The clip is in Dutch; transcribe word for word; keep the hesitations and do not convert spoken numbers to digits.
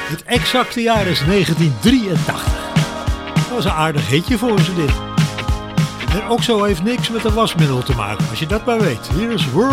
Het exacte jaar is negentien drieëntachtig. Dat was een aardig hitje voor ze dit. En ook zo heeft niks met een wasmiddel te maken, als je dat maar weet. Hier is World